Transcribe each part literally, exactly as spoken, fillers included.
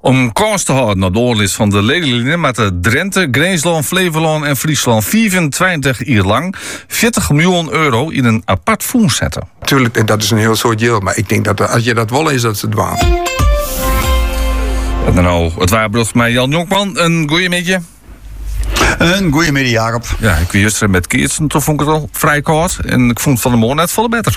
Om kans te houden naar de oorlog van de ledenlijnen met de Drenthe, Greensland, Flevoland en Friesland vierentwintig jaar lang veertig miljoen euro in een apart fonds zetten. Tuurlijk, dat is een heel soort geld, maar ik denk dat als je dat wil, is dat ze dwaan. En dan nou, het waarbrug met Jan Jonkman. Een goeie beetje. Een goeie middag, Jacob. Ja, ik was gisteren met Keertsen, toen vond ik het al vrij kort. En ik vond het van de morgen net volle beter.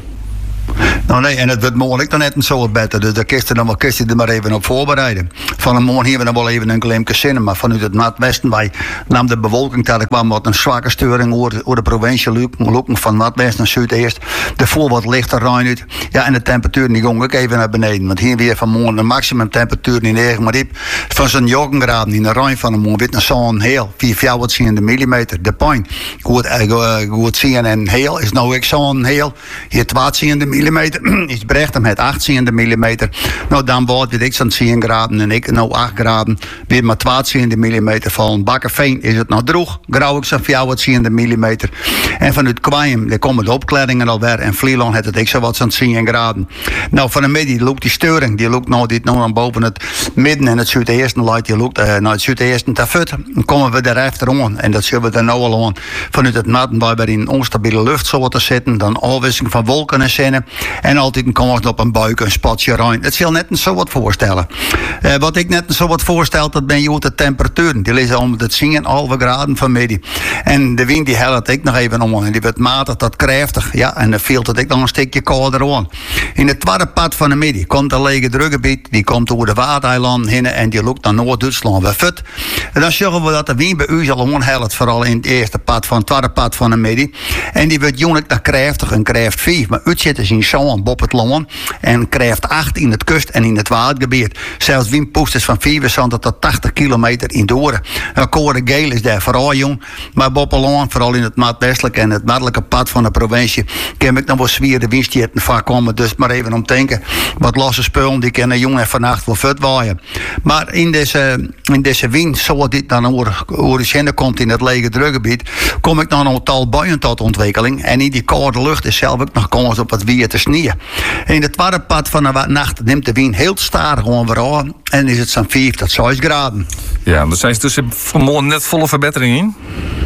Nou nee, en het wordt mogelijk dan net een soort beter. Dus daar kist je dan wel kist je er maar even op voorbereiden. Van de morgen hebben we dan wel even een glimpje zin. Maar vanuit het Noordwesten bij nam de bewolking dat er kwam wat een zwakke sturing over, over de provincie lopen van Noordwest naar Zuidoost. De voel wat lichter ruim uit. Ja, en de temperatuur die ging ook even naar beneden. Want hier weer vanmorgen de maximum temperatuur in negen maar diep. Van zo'n joggengraden in de ruim van de morgen wit naar zo'n heel vier vijfhonderd millimeter. De pijn. Goed, goed zien en heel is nou ook zo'n heel. Hier twaalfhonderd millimeter. Is Brecht met achthonderd millimeter. Nou, dan wordt weet ik zo'n tien graden en ik nou acht graden. Weer maar twaalfhonderd millimeter van Bakkerveen is het nog droog. Grauw ik zo'n vijfhonderd millimeter. En vanuit Kwijm, daar komen de opklaringen alweer. En Vlieland heeft het ik zo wat zo'n tien graden. Nou, van de midden loopt die steuring. Die loopt nou, dit nou aan boven het midden en het zuidoosten leidt. Die loopt uh, naar het zuidoosten te fut. Dan komen we daar even om. En dat zullen we dan nou al aan. Vanuit het natten waar we in onstabiele lucht zo te zitten. Dan afwisseling van wolken en zinnen. En altijd komen we op een buik, een spatje ruim. Het zal net zo wat voorstellen. Uh, wat ik net zo wat voorstel, dat ben je de temperaturen. Die liggen om het tien komma vijf graden vanmiddag. En de wind die helpt ik nog even om. En die wordt matig tot krachtig. Ja, en dan veelt het ik nog een stukje kouder aan. In het tweede pad van de middag komt een lege drukgebied. Die komt over de Waddeneilanden heen en die loopt naar Noord-Duitsland weer fut. En dan zeggen we dat de wind bij u al onhelpt. Vooral in het eerste pad van het tweede pad van de middag. En die wordt jonelijk naar krachtig en kracht vier. Maar uitzitten is in zo'n op het land en krijgt acht in het kust en in het watergebied. Zelfs windpoesters van vierenzwantig tot tachtig kilometer in Doren. Een code geel is daar vooral jong, maar Boppeland, vooral in het noordwestelijke en het noordelijke pad van de provincie, kan ik nog wel zwier de windstieten vaak komen. Dus maar even om te denken, wat losse spullen die kunnen jong en vannacht wel fut waaien. Maar in deze, in deze wind, zoals dit dan over de komt in het lege drukgebied, kom ik nog een tal buien tot ontwikkeling. En in die koude lucht is zelf ook nog kans op wat weer te sneeuwen. In het tweede pad van de nacht neemt de wind heel stadig gewoon weer aan. En is het zo'n vier tot zes graden. Ja, er zijn ze dus vanmorgen net volle verbetering in.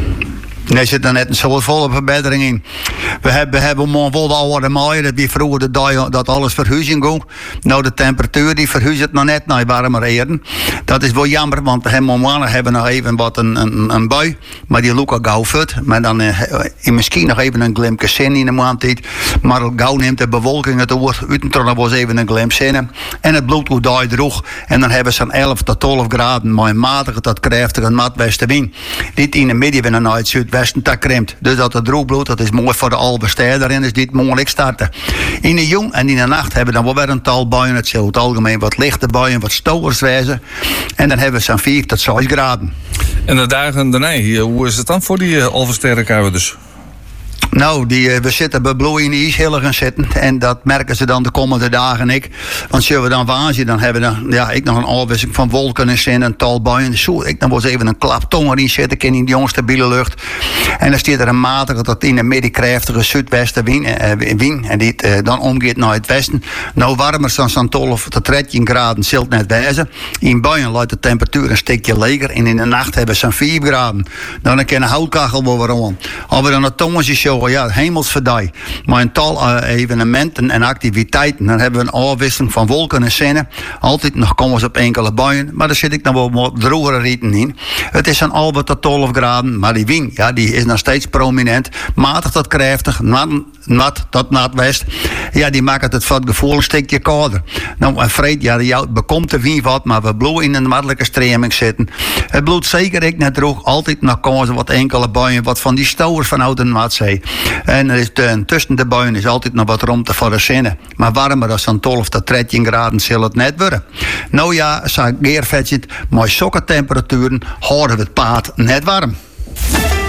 Nee, zit er net een soort volle verbetering in. We hebben, we hebben morgen wel de oude maaien. Dat die vroeger de dag dat alles verhuizing ging. Nou, de temperatuur die verhuist het nog net naar warme reden. Dat is wel jammer, want we hebben morgen hebben nog even wat een, een, een bui. Maar die loopt al gauw fut. Maar dan uh, misschien nog even een glimpje zin in de maand. Maar gauw neemt de bewolking het oor. Uiteindelijk was even een glimp zin. En het bloed wordt daar droog. En dan hebben ze een elf tot twaalf graden. Maar een matige tot krachtige noordwestenwind. Dit in de midden naar het zuidwesten. Dat krimpt. Dus dat het droogbloed, dat is mooi voor de Alberstijl. Daarin is dit mogelijk starten. In de jong en in de nacht hebben we dan wel weer een tal buien. Het zal het algemeen wat lichte buien, wat stowers wijzen. En dan hebben we zo'n vier tot zes graden. En de dagen daarna, hoe is het dan voor die uh, Alversterre dus? Nou, die, we zitten bij bloei in de ijshillen gaan zitten. En dat merken ze dan de komende dagen ik. Want zullen we dan waanzien, dan hebben we dan, ja, ik nog een afwisseling van wolken en zin en tal buien. Zo, ik dan wel eens even een klap tong erin zitten in die onstabiele lucht. En dan staat er een matige tot in de midden krachtige zuidwesten wind. Eh, wind en die eh, dan omgeet naar het westen. Nou, warmer dan zo'n twaalf tot dertien graden zult net wijzen. In buien luidt de temperatuur een stukje leger. En in de nacht hebben we zo'n vier graden. Dan kan een houtkachel wel weer aan. Als we dan een tongetje show. Ja, hemelsverdij. Maar een tal uh, evenementen en activiteiten. Dan hebben we een afwisseling van wolken en zinnen. Altijd nog komen ze op enkele buien. Maar daar zit ik dan wel wat drogere rieten in. Het is een halve tot twaalf graden. Maar die wind, ja, die is nog steeds prominent. Matig tot krachtig. Nat, nat tot noordwest. Ja, die maakt het voor het gevoel een stukje kouder. Nou, en vreed, ja, die bekomt de wind wat. Maar we bloeien in een noordelijke streming zitten. Het bloedt zeker ik net droog. Altijd nog komen ze wat enkele buien. Wat van die stowers van Oud en Noordzee. En er is de, tussen de buien is altijd nog wat ruimte voor de zinnen. Maar warmer dan zo'n twaalf tot dertien graden zal het net worden. Nou ja, zo'n geervet zit, maar zulke temperaturen houden we het paard net warm.